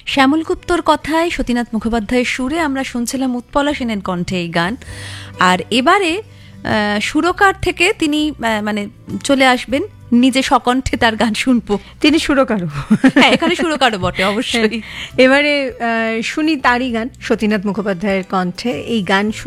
শ্যামল গুপ্তর কথায় সতীনাথ মুখোপাধ্যায়ের সুরে আমরা শুনছিলাম উৎপলা সেনের কণ্ঠে এই গান। আর এবারে সুরকার থেকে তিনি মানে চলে আসবেন, নিজে সকণ্ঠে তার গান শুনবো। তিনি সুরকারও, এখানে সুরকারও বটে অবশ্যই। এবারে শুনি তারই গান, সতীনাথ মুখোপাধ্যায়ের কণ্ঠে এই গান।